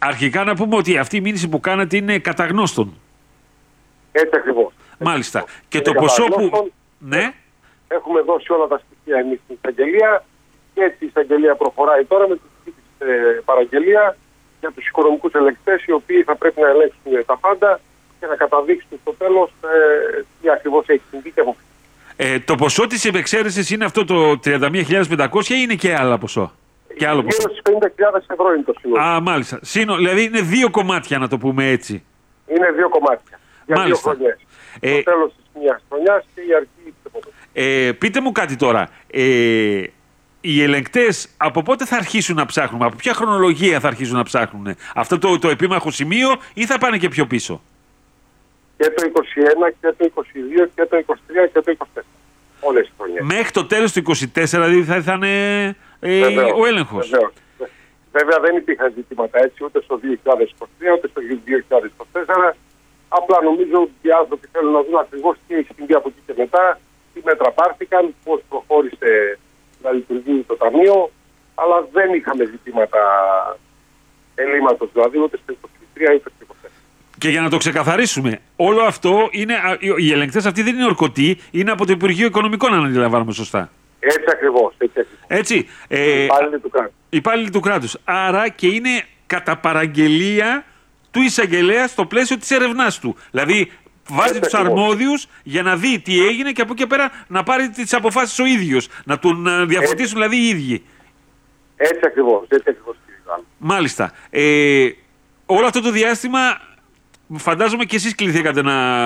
Αρχικά να πούμε ότι αυτή η μήνυση που κάνατε είναι κατά γνώστων. Έτσι ακριβώς. Μάλιστα. Και το ποσό που... Ναι. Έχουμε δώσει όλα τα στοιχεία εμείς στην εισαγγελία και έτσι η εισαγγελία προχωράει τώρα με τη παραγγελία για τους οικονομικούς ελεγκτές, οι οποίοι θα πρέπει να ελέγξουν τα πάντα και να καταδείξουν στο τέλος τι ακριβώς έχει συμβεί και από πού. Το ποσό της επεξαίρεσης είναι αυτό το 31.500 ή είναι και άλλα ποσό? Και άλλο ποσό. Γύρω στις 50.000 ευρώ είναι το σύνολο. Α, μάλιστα. Δηλαδή είναι 2 κομμάτια, να το πούμε έτσι. Είναι 2 κομμάτια. Για Μάλιστα. 2 χρονιές. Το τέλος της μιας χρονιάς και η αρχή της επόμενης. Πείτε μου κάτι τώρα. Οι ελεγκτές από πότε θα αρχίσουν να ψάχνουν, από ποια χρονολογία θα αρχίσουν να ψάχνουν? Αυτό το επίμαχο σημείο ή θα πάνε και πιο πίσω? Και το 21 και το 22 και το 23 και το 24. Όλες οι χρονιές. Μέχρι το τέλος του 24 δηλαδή θα είναι ο έλεγχος. Βεβαίως. Βέβαια δεν υπήρχαν ζητήματα έτσι ούτε στο 2023 ούτε στο 2024. Απλά νομίζω ότι οι άνθρωποι θέλουν να δουν ακριβώς τι έχει συμβεί από εκεί και μετά, τι μέτρα πάρθηκαν, πώς προχώρησε να λειτουργεί το Ταμείο, αλλά δεν είχαμε ζητήματα ελλείμματος, δηλαδή ούτε στο 23 ούτε στο 24. Και για να το ξεκαθαρίσουμε, όλο αυτό είναι, οι ελεγκτές αυτοί δεν είναι ορκωτοί, είναι από το Υπουργείο Οικονομικών, αν αντιλαμβάνομαι σωστά. Έτσι ακριβώς. Έτσι. Υπάλληλοι του κράτους. Άρα και είναι κατά παραγγελία του εισαγγελέα στο πλαίσιο της ερευνάς του. Δηλαδή βάζει τους αρμόδιους για να δει τι έγινε και από εκεί και πέρα να πάρει τις αποφάσεις ο ίδιος. Να τον διαφωτίσουν δηλαδή οι ίδιοι. Έτσι ακριβώς. Μάλιστα. Όλο αυτό το διάστημα φαντάζομαι και εσείς κληθήκατε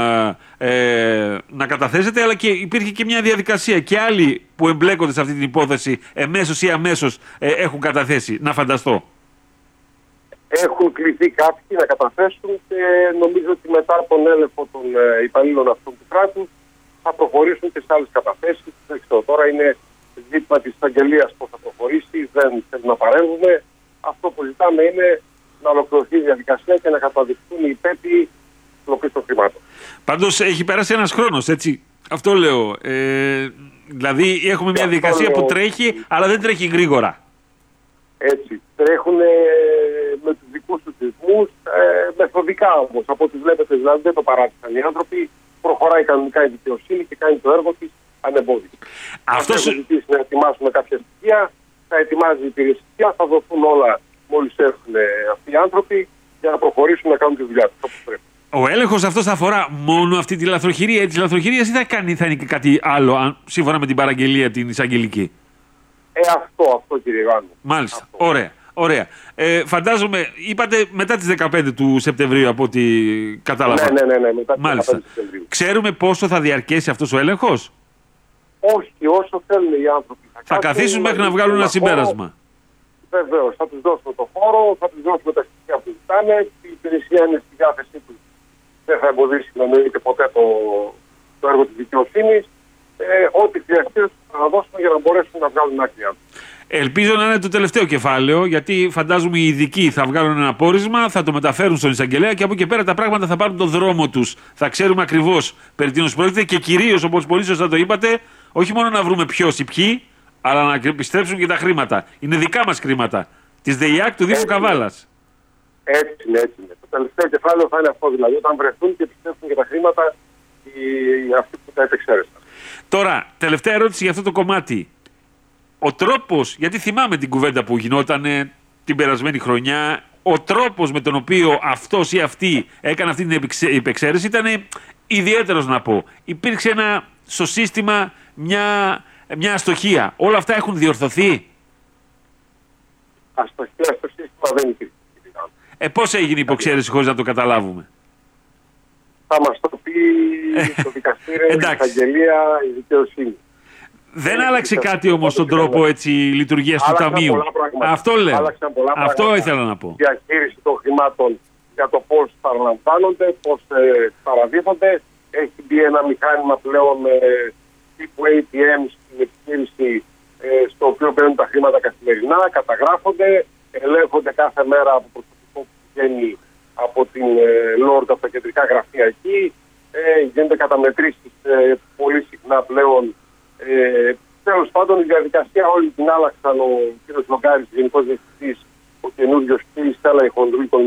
να καταθέσετε, αλλά και υπήρχε και μια διαδικασία και άλλοι που εμπλέκονται σε αυτή την υπόθεση εμέσως ή αμέσως έχουν καταθέσει, να φανταστώ. Έχουν κληθεί κάποιοι να καταθέσουν και νομίζω ότι μετά τον έλεγχο των υπαλλήλων αυτών του κράτους θα προχωρήσουν και σε άλλες καταθέσεις. Δεν ξέρω, τώρα είναι ζήτημα της εισαγγελίας πώς θα προχωρήσει, δεν θέλουμε να παρέμβουμε. Αυτό που ζητάμε είναι να ολοκληρωθεί η διαδικασία και να καταδειχθούν οι υπέτειοι κλοπής των χρημάτων. Πάντως έχει περάσει ένας χρόνος, έτσι. Αυτό λέω. Δηλαδή έχουμε μια διαδικασία που τρέχει, αλλά δεν τρέχει γρήγορα. Έτσι. Τρέχουν με τους δικούς τους ρυθμούς, μεθοδικά όμως. Από ό,τι βλέπετε, δηλαδή δεν το παράτησαν οι άνθρωποι. Προχωράει κανονικά η δικαιοσύνη και κάνει το έργο της ανεμπόδιστα. Αυτός έχει ζητήσει να ετοιμάσουμε κάποια στοιχεία, θα ετοιμάζει η υπηρεσία, θα δοθούν όλα μόλις έρθουν αυτοί οι άνθρωποι για να προχωρήσουν να κάνουν τη δουλειά τους όπως πρέπει. Ο έλεγχος αυτός θα αφορά μόνο αυτή τη λαθροχειρία της λαθροχειρίας ή θα είναι και κάτι άλλο σύμφωνα με την παραγγελία την εισαγγελική? Αυτό κύριε Ιωάννου. Μάλιστα. Αυτό. Ωραία. Φαντάζομαι, είπατε μετά τις 15 του Σεπτεμβρίου από ό,τι κατάλαβα. Ναι, μετά τις 15 του Σεπτεμβρίου. Ξέρουμε πόσο θα διαρκέσει αυτός ο έλεγχος? Όχι, όσο θέλουν οι άνθρωποι. Θα καθίσουν μέχρι να βγάλουν ένα συμπέρασμα. Βεβαίως, θα τους δώσουμε το χώρο, θα τους δώσουμε τα στοιχεία που ζητάνε, η υπηρεσία είναι στη διάθεσή τους. Δεν θα εμποδίσει να εννοείται ποτέ το έργο της δικαιοσύνης. Ό,τι χρειαστεί θα δώσουμε για να μπορέσουν να βγάλουν άκρη. Ελπίζω να είναι το τελευταίο κεφάλαιο, γιατί φαντάζομαι οι ειδικοί θα βγάλουν ένα πόρισμα, θα το μεταφέρουν στον εισαγγελέα και από εκεί και πέρα τα πράγματα θα πάρουν τον δρόμο τους. Θα ξέρουμε ακριβώς περί τίνος πρόκειται και κυρίως, όπως πολύ σωστά το είπατε, όχι μόνο να βρούμε ποιος ή ποιοι, αλλά να επιστρέψουν και τα χρήματα. Είναι δικά μας χρήματα. Της ΔΕΙΑΚ του Δήμου Καβάλας. Έτσι είναι. Το τελευταίο κεφάλαιο θα είναι αυτό, δηλαδή όταν βρεθούν και επιστρέψουν και τα χρήματα αυτοί που τα επεξαίρεσαν. Τώρα, τελευταία ερώτηση για αυτό το κομμάτι. Ο τρόπος, γιατί θυμάμαι την κουβέντα που γινόταν την περασμένη χρονιά, ο τρόπος με τον οποίο αυτός ή αυτή έκανε αυτή την υπεξαίρεση ήταν ιδιαίτερος να πω. Υπήρξε στο σύστημα μια αστοχία. Όλα αυτά έχουν διορθωθεί? Αστοχία στο σύστημα δεν υπήρχε. Πώς έγινε η υπεξαίρεση χωρίς να το καταλάβουμε? Θα μας το πει το δικαστήριο, η εισαγγελία, η δικαιοσύνη. Δεν άλλαξε κάτι όμως στον τρόπο λειτουργίας του Ταμείου. Αυτό λέω. Αυτό ήθελα να πω. Διαχείριση των χρημάτων για το πώς παραλαμβάνονται, πώς παραδίδονται. Έχει μπει ένα μηχάνημα πλέον τύπου ATM στην επιχείρηση, στο οποίο παίρνουν τα χρήματα καθημερινά, καταγράφονται, ελέγχονται κάθε μέρα από προσωπικό που βγαίνει από την Λόρντ, από τα κεντρικά γραφεία εκεί. Γίνονται καταμετρήσεις πολύ συχνά πλέον. Τέλος πάντων, η διαδικασία όλη την άλλαξαν ο κ. Λογκάρης, Γενικός Διευθυντής, ο καινούριος κ. Στέλλα Ιχονδρού,